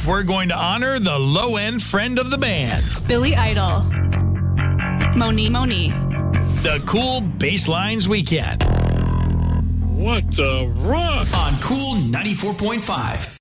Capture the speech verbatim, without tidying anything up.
off, we're going to honor the low-end friend of the band. Billy Idol. Moni Moni. The Cool Basslines Weekend. What the rock? On Cool ninety-four point five.